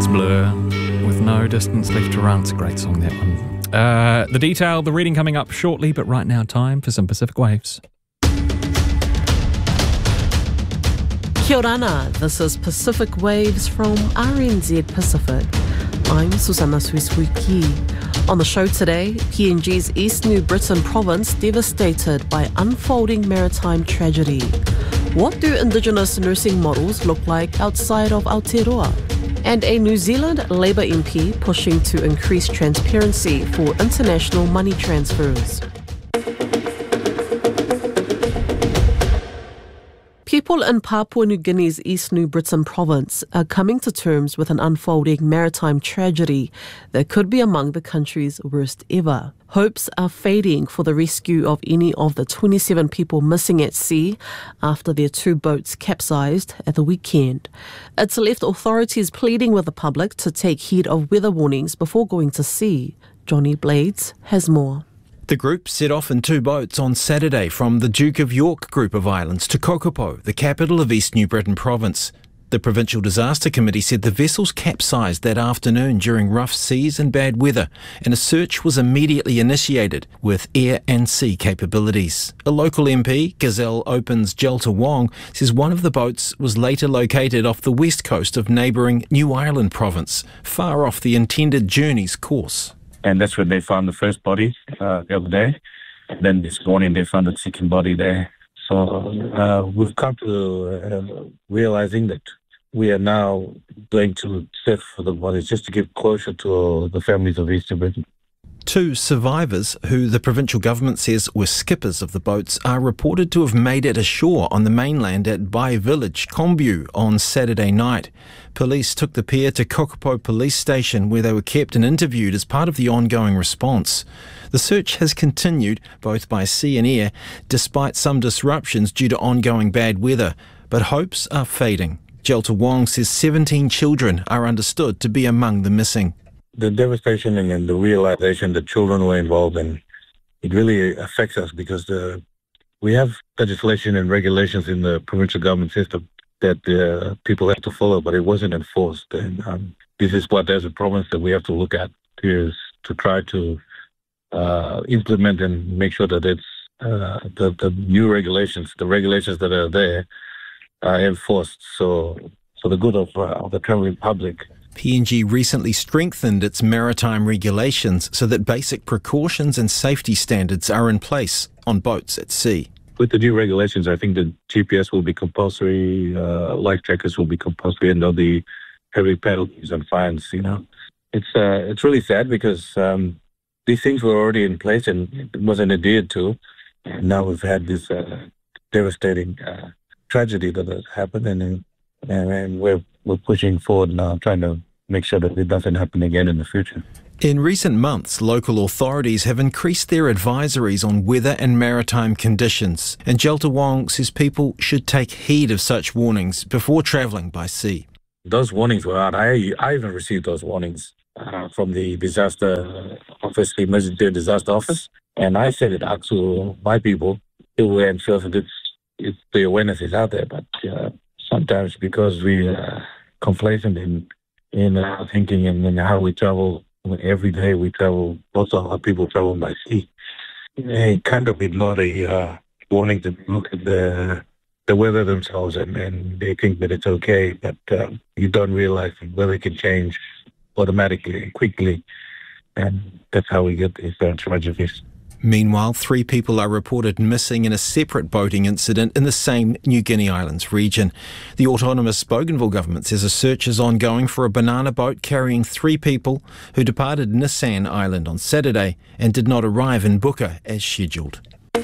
Blur with No Distance Left to Run. It's a great song, that one. The detail, the reading coming up shortly, but right now time for some Pacific Waves. Kia orana, this is Pacific Waves from RNZ Pacific. I'm Susanna Suisuiki. On the show today, PNG's East New Britain province devastated by unfolding maritime tragedy. What do Indigenous nursing models look like outside of Aotearoa? And a New Zealand Labour MP pushing to increase transparency for international money transfers. People in Papua New Guinea's East New Britain province are coming to terms with an unfolding maritime tragedy that could be among the country's worst ever. Hopes are fading for the rescue of any of the 27 people missing at sea after their two boats capsized at the weekend. It's left authorities pleading with the public to take heed of weather warnings before going to sea. Johnny Blades has more. The group set off in two boats on Saturday from the Duke of York group of islands to Kokopo, the capital of East New Britain province. The Provincial Disaster Committee said the vessels capsized that afternoon during rough seas and bad weather, and a search was immediately initiated with air and sea capabilities. A local MP, Gazelle Open's Jelta Wong, says one of the boats was later located off the west coast of neighbouring New Ireland province, far off the intended journey's course. And that's where they found the first body the other day. Then this morning they found the second body there. So we've come to realizing that we are now going to search for the bodies just to give closure to the families of East New Britain. Two survivors, who the provincial government says were skippers of the boats, are reported to have made it ashore on the mainland at Bai Village, Kombu, on Saturday night. Police took the pair to Kokopo Police Station, where they were kept and interviewed as part of the ongoing response. The search has continued, both by sea and air, despite some disruptions due to ongoing bad weather. But hopes are fading. Jelta Wong says 17 children are understood to be among the missing. The devastation and the realization that children were involved in, it really affects us because we have legislation and regulations in the provincial government system that people have to follow, but it wasn't enforced. And this is what, as a province, that we have to look at, is to try to implement and make sure that it's the new regulations, the regulations that are there, are enforced. So for the good of the travelling public. PNG recently strengthened its maritime regulations so that basic precautions and safety standards are in place on boats at sea. With the new regulations, I think the GPS will be compulsory, life jackets will be compulsory, and there'll be heavy penalties and fines. You know, it's really sad because these things were already in place and it wasn't adhered to. And now we've had this devastating tragedy that has happened, and we're pushing forward now, trying to make sure that it doesn't happen again in the future. In recent months, local authorities have increased their advisories on weather and maritime conditions, and Jelta Wong says people should take heed of such warnings before travelling by sea. Those warnings were out. I even received those warnings from the disaster office, the emergency disaster office, and I sent it out to my people to ensure that the awareness is out there. But sometimes because we are complacent in our thinking and in how we travel, every day we travel, most of our people travel by sea. They kind of ignore the warning to look at the weather themselves, and they think that it's okay, but you don't realize the weather can change automatically and quickly, and that's how we get these tragedies. Meanwhile, 3 people are reported missing in a separate boating incident in the same New Guinea Islands region. The autonomous Bougainville government says a search is ongoing for a banana boat carrying 3 people who departed Nissan Island on Saturday and did not arrive in Buka as scheduled.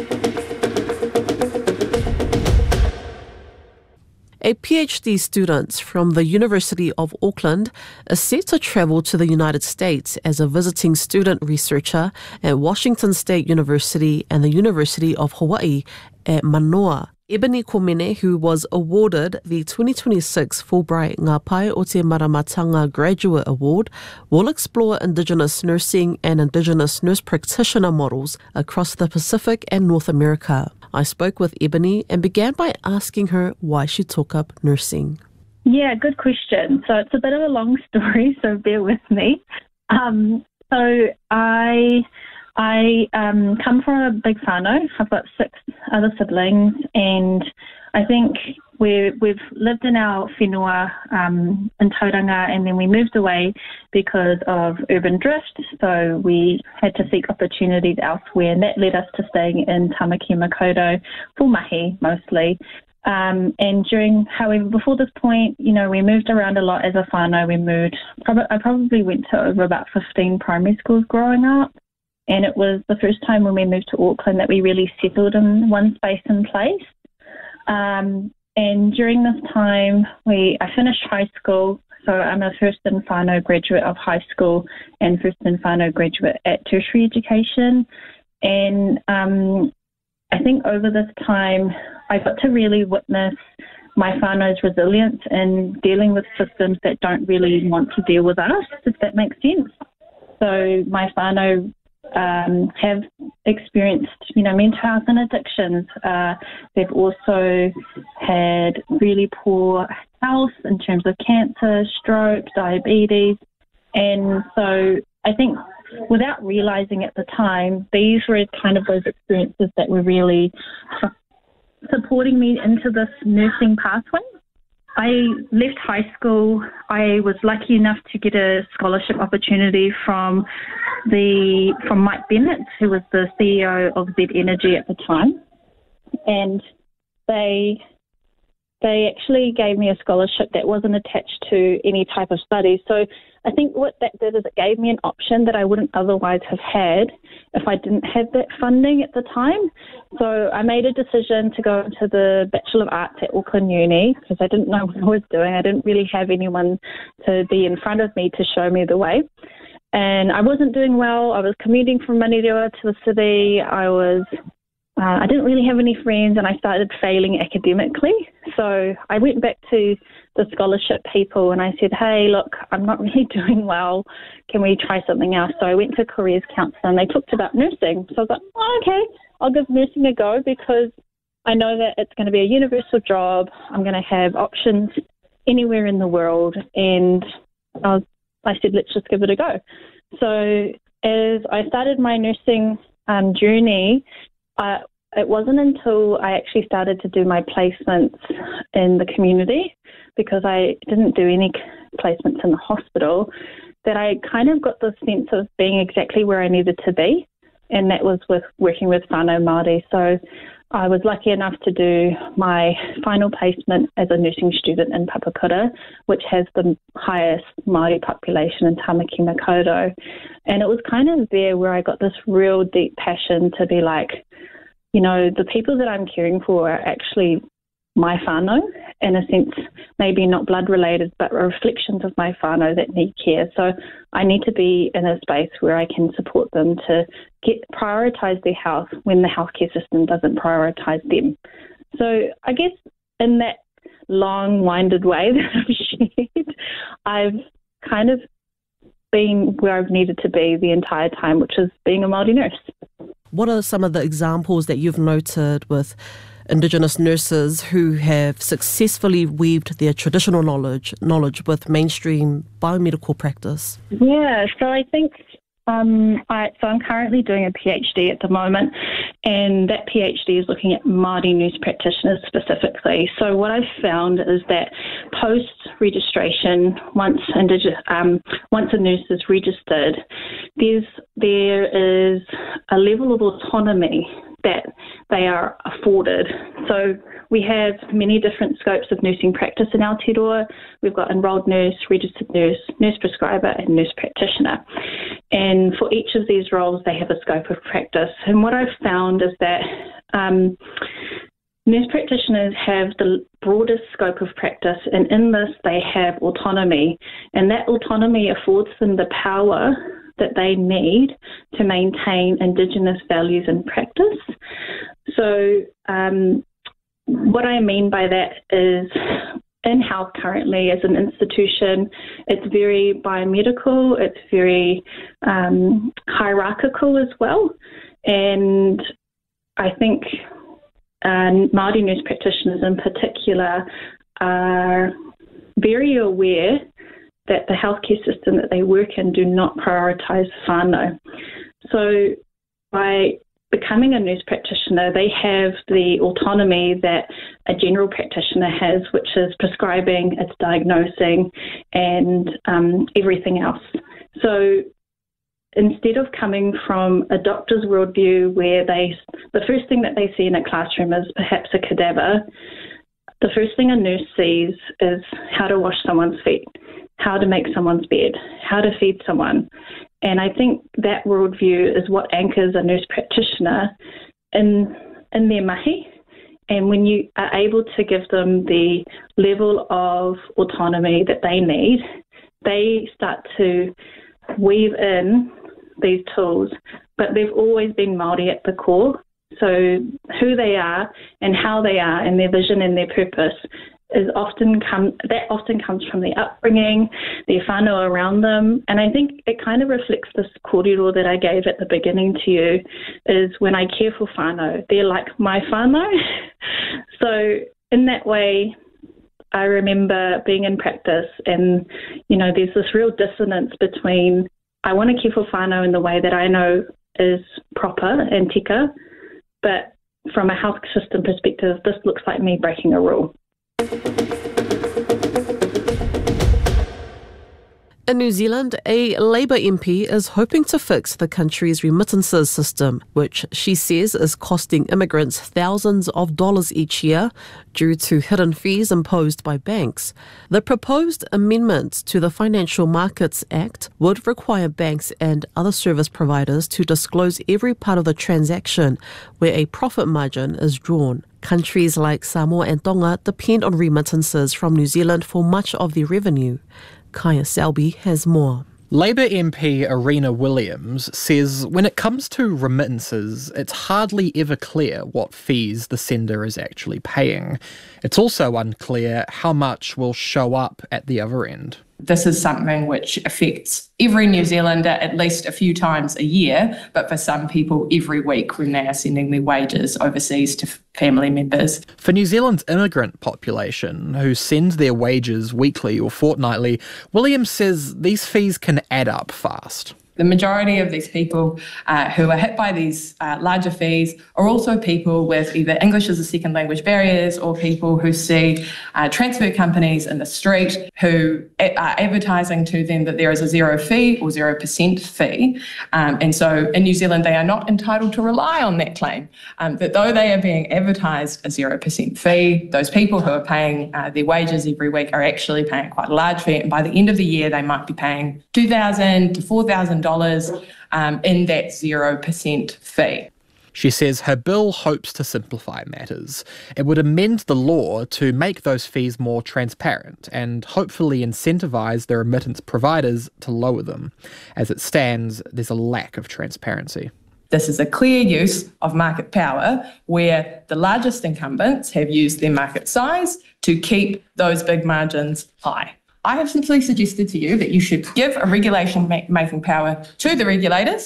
A PhD student from the University of Auckland is set to travel to the United States as a visiting student researcher at Washington State University and the University of Hawaii at Manoa. Ebony Komene, who was awarded the 2026 Fulbright Ngā Pai o Te Maramatanga Graduate Award, will explore Indigenous nursing and Indigenous nurse practitioner models across the Pacific and North America. I spoke with Ebony and began by asking her why she took up nursing. Yeah, good question. So it's a bit of a long story, so bear with me. So I come from a big whānau. I've got 6 other siblings, and I think we've lived in our whenua in Tauranga, and then we moved away because of urban drift. So we had to seek opportunities elsewhere, and that led us to staying in Tamaki Makaurau for mahi mostly. However, before this point, we moved around a lot as a whānau. I probably went to over about 15 primary schools growing up. And it was the first time when we moved to Auckland that we really settled in one space and place. And during this time, I finished high school. So I'm a first in whānau graduate of high school and first in whānau graduate at tertiary education. And I think over this time, I got to really witness my whānau's resilience in dealing with systems that don't really want to deal with us, if that makes sense. So my whānau have experienced, mental health and addictions. They've also had really poor health in terms of cancer, stroke, diabetes. And so I think without realizing at the time, these were kind of those experiences that were really supporting me into this nursing pathway. I left high school. I was lucky enough to get a scholarship opportunity from Mike Bennett, who was the CEO of Z Energy at the time, and they actually gave me a scholarship that wasn't attached to any type of study. So I think what that did is it gave me an option that I wouldn't otherwise have had if I didn't have that funding at the time. So I made a decision to go into the Bachelor of Arts at Auckland Uni because I didn't know what I was doing. I didn't really have anyone to be in front of me to show me the way. And I wasn't doing well. I was commuting from Manurewa to the city. I didn't really have any friends, and I started failing academically. So I went back to the scholarship people and I said, hey, look, I'm not really doing well. Can we try something else? So I went to careers counsellor and they talked about nursing. So I was like, oh, okay, I'll give nursing a go because I know that it's going to be a universal job. I'm going to have options anywhere in the world. And I said, let's just give it a go. So as I started my nursing journey, it wasn't until I actually started to do my placements in the community, because I didn't do any placements in the hospital, that I kind of got the sense of being exactly where I needed to be, and that was with working with whānau Māori. So I was lucky enough to do my final placement as a nursing student in Papakura, which has the highest Māori population in Tamaki Makaurau. And it was kind of there where I got this real deep passion to be like, the people that I'm caring for are actually my whānau, in a sense, maybe not blood related, but reflections of my whānau that need care. So I need to be in a space where I can support them to prioritise their health when the healthcare system doesn't prioritise them. So I guess in that long-winded way that I've shared, I've kind of been where I've needed to be the entire time, which is being a Māori nurse. What are some of the examples that you've noted with Indigenous nurses who have successfully weaved their traditional knowledge with mainstream biomedical practice? Yeah, so I think I'm currently doing a PhD at the moment, and that PhD is looking at Māori nurse practitioners specifically. So what I've found is that post-registration, once a nurse is registered, there is a level of autonomy that they are afforded. So we have many different scopes of nursing practice in Aotearoa. We've got enrolled nurse, registered nurse, nurse prescriber, and nurse practitioner. And for each of these roles, they have a scope of practice. And what I've found is that nurse practitioners have the broadest scope of practice, and in this, they have autonomy. And that autonomy affords them the power that they need to maintain Indigenous values and practice. So what I mean by that is in health currently as an institution, it's very biomedical, it's very hierarchical as well. And I think Māori nurse practitioners in particular are very aware that the healthcare system that they work in do not prioritise whānau. So by becoming a nurse practitioner, they have the autonomy that a general practitioner has, which is prescribing, it's diagnosing, and everything else. So instead of coming from a doctor's worldview where the first thing that they see in a classroom is perhaps a cadaver, the first thing a nurse sees is how to wash someone's feet, how to make someone's bed, how to feed someone. And I think that worldview is what anchors a nurse practitioner in their mahi. And when you are able to give them the level of autonomy that they need, they start to weave in these tools. But they've always been Māori at the core. So who they are and how they are and their vision and their purpose often comes from the upbringing, their whānau around them. And I think it kind of reflects this kōrero that I gave at the beginning to you, is when I care for whānau, they're like my whānau. So in that way, I remember being in practice and, there's this real dissonance between I want to care for whānau in the way that I know is proper and tika, but from a health system perspective, this looks like me breaking a rule. In New Zealand, a Labour MP is hoping to fix the country's remittances system, which she says is costing immigrants thousands of dollars each year due to hidden fees imposed by banks. The proposed amendment to the Financial Markets Act would require banks and other service providers to disclose every part of the transaction where a profit margin is drawn. Countries like Samoa and Tonga depend on remittances from New Zealand for much of their revenue. Kaya Selby has more. Labour MP Arena Williams says when it comes to remittances, it's hardly ever clear what fees the sender is actually paying. It's also unclear how much will show up at the other end. This is something which affects every New Zealander at least a few times a year, but for some people every week when they are sending their wages overseas to family members. For New Zealand's immigrant population, who send their wages weekly or fortnightly, Williams says these fees can add up fast. The majority of these people who are hit by these larger fees are also people with either English as a second language barriers or people who see transfer companies in the street who are advertising to them that there is a zero fee or 0% fee. And so in New Zealand, they are not entitled to rely on that claim. That though they are being advertised a 0% fee, those people who are paying their wages every week are actually paying quite a large fee. And by the end of the year, they might be paying $2,000 to $4,000 in that 0% fee. She says her bill hopes to simplify matters. It would amend the law to make those fees more transparent and hopefully incentivise the remittance providers to lower them. As it stands, there's a lack of transparency. This is a clear use of market power where the largest incumbents have used their market size to keep those big margins high. I have simply suggested to you that you should give a regulation-making power to the regulators